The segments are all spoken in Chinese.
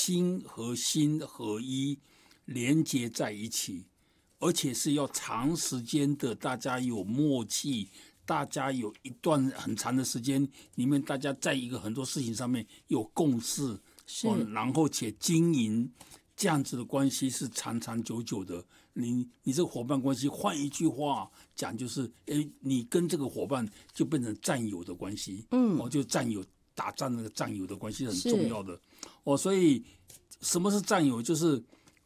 心和心合一连接在一起，而且是要长时间的，大家有默契，大家有一段很长的时间里面，大家在一个很多事情上面有共识，然后且经营这样子的关系是长长久久的。你这个伙伴关系，换一句话讲就是，你跟这个伙伴就变成战友的关系，就战友打仗那个战友的关系很重要的，所以什么是战友？就是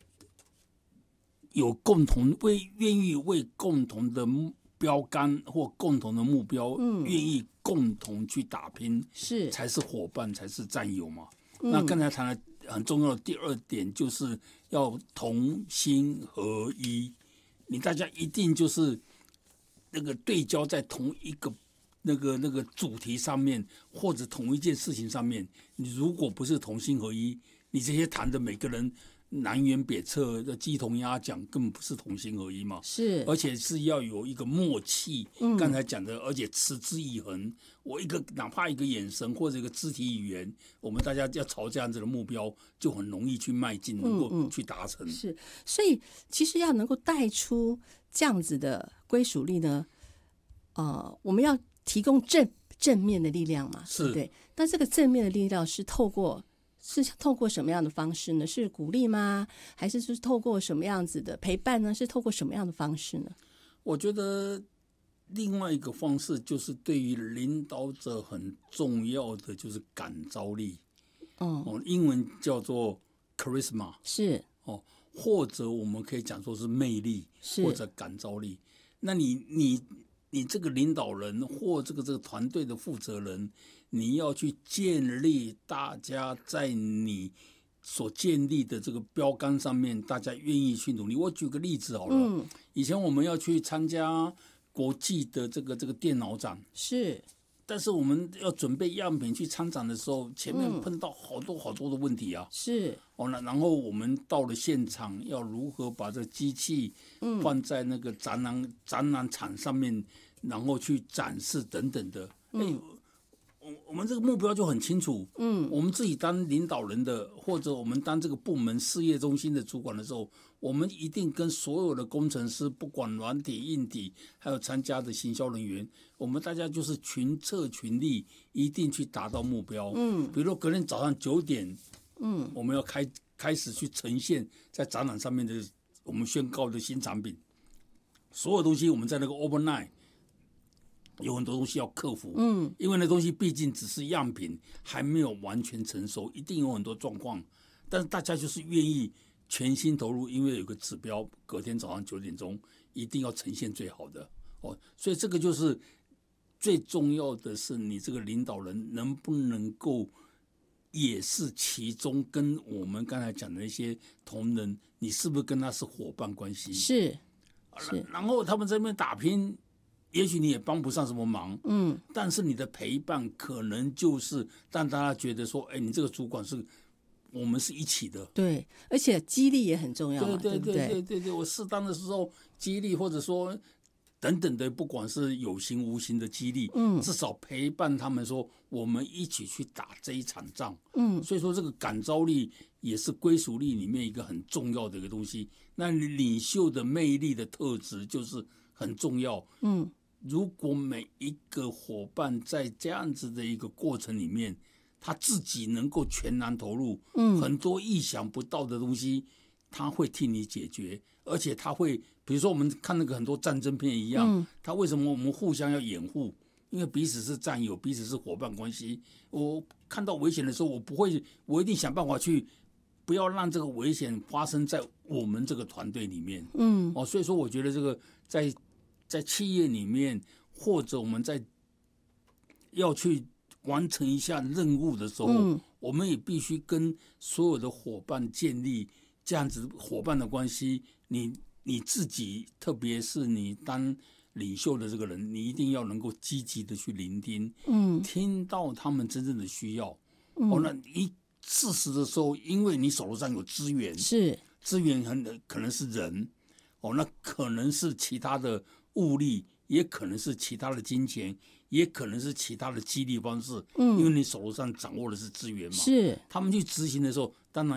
有共同愿意为共同的标杆或共同的目标，愿意共同去打拼，才是伙伴，才是战友嘛。那刚才谈的很重要的第二点，就是要同心合一。你大家一定就是那个对焦在同一个那个主题上面，或者同一件事情上面。你如果不是同心合一，你这些谈的每个人南辕北辙的鸡同鸭讲，根本不是同心合一嘛。而且是要有一个默契，刚才讲的，而且持之以恒。我哪怕一个眼神或者一个肢体语言，我们大家要朝这样子的目标，就很容易去迈进，能够去达成。 所以其实要能够带出这样子的归属力呢，我们要提供正面的力量嘛，对不对？但这个正面的力量是透过什么样的方式呢？是鼓励吗？还是透过什么样子的陪伴呢？是透过什么样的方式呢？ 我觉得另外一个方式就是对于领导者很重要的就是感召力，英文叫做 charisma， 或者我们可以讲说是魅力，或者感召力。那你这个领导人或这个团队的负责人，你要去建立大家在你所建立的这个标杆上面，大家愿意去努力。我举个例子好了，以前我们要去参加国际的这个电脑展，但是我们要准备样品去参展的时候，前面碰到好多的问题啊。然后我们到了现场，要如何把这机器放在那个展览场上面，然后去展示等等的。我们这个目标就很清楚。我们自己当领导人的，或者我们当这个部门事业中心的主管的时候，我们一定跟所有的工程师，不管软体硬体，还有参加的行销人员，我们大家就是群策群力，一定去达到目标。比如说隔天早上9点，我们要开始去呈现在展览上面的我们宣告的新产品，所有东西我们在那个 overnight。有很多东西要克服，因为那东西毕竟只是样品，还没有完全成熟，一定有很多状况。但是大家就是愿意全心投入，因为有个指标，隔天早上9点钟一定要呈现最好的。所以这个就是最重要的是，你这个领导人能不能够也是其中跟我们刚才讲的那些同仁，你是不是跟他是伙伴关系？然后他们这边打拼。也许你也帮不上什么忙，但是你的陪伴可能就是让大家觉得说，你这个主管我们是一起的， 对，而且激励也很重要嘛，对不对？ 对，我适当的时候激励，或者说等等的，不管是有形无形的激励，至少陪伴他们说，我们一起去打这一场仗，所以说这个感召力也是归属力里面一个很重要的一个东西。那领袖的魅力的特质就是很重要，如果每一个伙伴在这样子的一个过程里面，他自己能够全然投入，很多意想不到的东西，他会替你解决，而且他会，比如说我们看那个很多战争片一样，他为什么我们互相要掩护？因为彼此是战友，彼此是伙伴关系。我看到危险的时候，我一定想办法去，不要让这个危险发生在我们这个团队里面。所以说我觉得这个在企业里面，或者我们在要去完成一下任务的时候，我们也必须跟所有的伙伴建立这样子伙伴的关系。你自己，特别是你当领袖的这个人，你一定要能够积极的去聆听，听到他们真正的需要。那事实的时候，因为你手头上有资源，资源可能是人，那可能是其他的物力，也可能是其他的金钱，也可能是其他的激励方式，因为你手头上掌握的是资源嘛。他们去执行的时候，当然